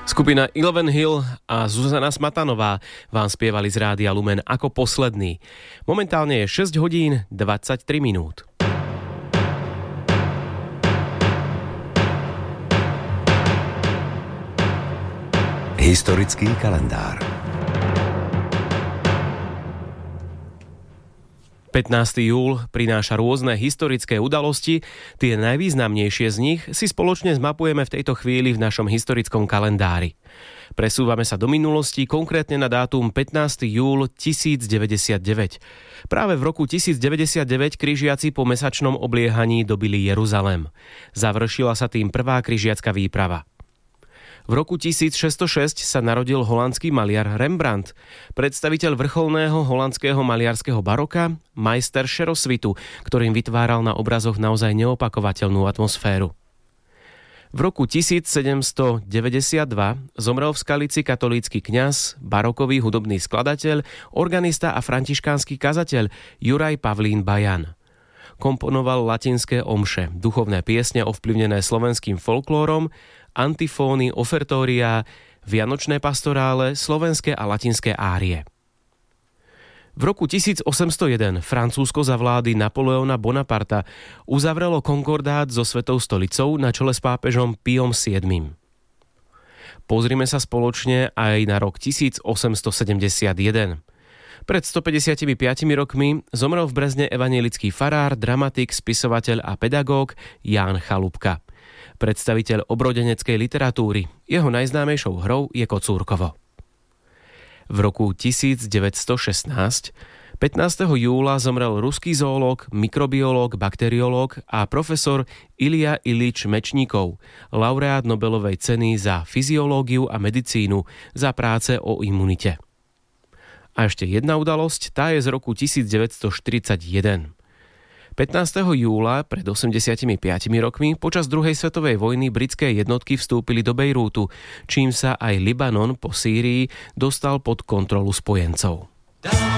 Skupina Eleven Hill a Zuzana Smatanová vám spievali z Rádia Lumen Ako posledný. Momentálne je 6 hodín 23 minút. Historický kalendár. 15. júl prináša rôzne historické udalosti. Tie najvýznamnejšie z nich si spoločne zmapujeme v tejto chvíli v našom historickom kalendári. Presúvame sa do minulosti, konkrétne na dátum 15. júl 1099. Práve v roku 1099 križiaci po mesačnom obliehaní dobili Jeruzalém. Završila sa tým prvá križiacka výprava. V roku 1606 sa narodil holandský maliar Rembrandt, predstaviteľ vrcholného holandského maliarského baroka, majster šerosvitu, ktorým vytváral na obrazoch naozaj neopakovateľnú atmosféru. V roku 1792 zomrel v Skalici katolícky kňaz, barokový hudobný skladateľ, organista a františkánsky kazateľ Juraj Pavlín Bajan. Komponoval latinské omše, duchovné piesne ovplyvnené slovenským folklórom, antifóny, ofertóriá, vianočné pastorále, slovenské a latinské árie. V roku 1801 Francúzsko za vlády Napoleona Bonaparta uzavrelo konkordát so Svetou stolicou na čele s pápežom Piom VII. Pozrime sa spoločne aj na rok 1871. Pred 155 rokmi zomrel v Brezne evanjelický farár, dramatik, spisovateľ a pedagóg Ján Chalúbka. Predstaviteľ obrodeneckej literatúry. Jeho najznámejšou hrou je Kocúrkovo. V roku 1916, 15. júla zomrel ruský zoológ, mikrobiológ, bakteriológ a profesor Ilja Ilič Mečníkov, laureát Nobelovej ceny za fyziológiu a medicínu za práce o imunite. A ešte jedna udalosť, tá je z roku 1941. 15. júla pred 85 rokmi počas druhej svetovej vojny britské jednotky vstúpili do Bejrútu, čím sa aj Libanon po Sýrii dostal pod kontrolu spojencov.